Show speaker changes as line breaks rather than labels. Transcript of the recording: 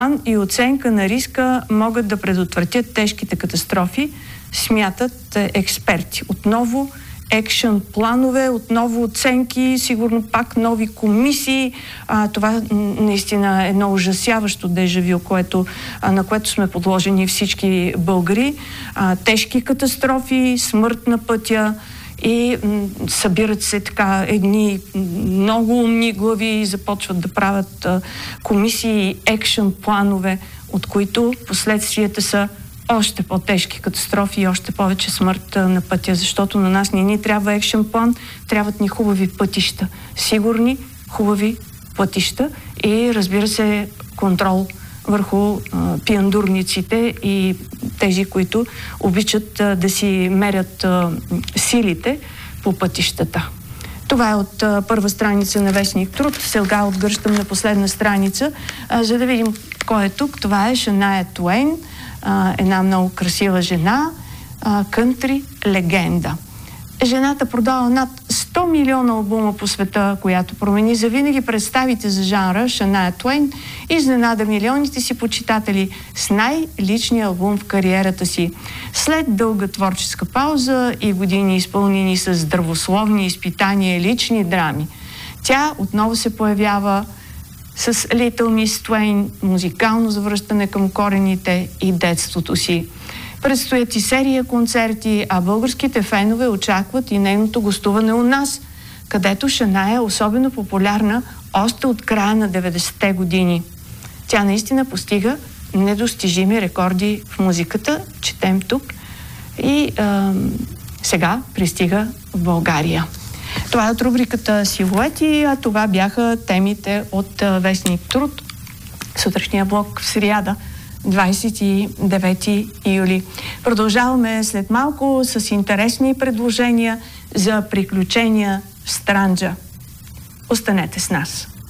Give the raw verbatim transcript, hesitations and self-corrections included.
и оценка на риска могат да предотвратят тежките катастрофи, смятат експерти. Отново екшън планове, отново оценки, сигурно пак нови комисии. А, това наистина е едно ужасяващо дежавю, което, а, на което сме подложени всички българи. А, тежки катастрофи, смърт на пътя и м, събират се така едни много умни глави и започват да правят а, комисии, екшън планове, от които последствията са още по-тежки катастрофи и още повече смърт на пътя, защото на нас не ни трябва екшън план, трябват ни хубави пътища, сигурни, хубави пътища и, разбира се, контрол върху а, пияндурниците и тези, които обичат а, да си мерят а, силите по пътищата. Това е от а, първа страница на вестник Труд. Сега отгръщам на последна страница, а, за да видим кой е тук. Това е Шания Туейн, Uh, една много красива жена, uh, кънтри легенда. Жената продава над сто милиона албума по света, която промени завинаги представите за жанра. Шания Туейн изненада милионите си почитатели с най-личния албум в кариерата си. След дълга творческа пауза и години изпълнени с здравословни изпитания и лични драми, тя отново се появява с Little Miss Twain, музикално завръщане към корените и детството си. Предстоят и серия концерти, а българските фенове очакват и нейното гостуване у нас, където Шания е особено популярна още от края на деветдесетте години. Тя наистина постига недостижими рекорди в музиката, четем тук, и а, сега пристига в България. Това е от рубриката Силуети, а това бяха темите от вестник Труд. Сутрешния блок в сряда, двадесет и девети юли. Продължаваме след малко с интересни предложения за приключения в Странджа. Останете с нас.